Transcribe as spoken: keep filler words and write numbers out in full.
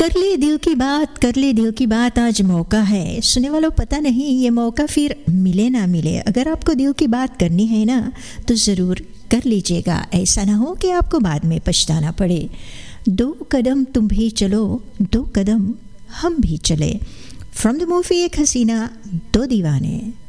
कर ले दिल की बात, कर ले दिल की बात, आज मौका है। सुनने वालों, पता नहीं ये मौका फिर मिले ना मिले। अगर आपको दिल की बात करनी है ना तो ज़रूर कर लीजिएगा, ऐसा ना हो कि आपको बाद में पछताना पड़े। दो कदम तुम भी चलो, दो कदम हम भी चले। फ्रॉम द मूवी एक हसीना दो दीवाने।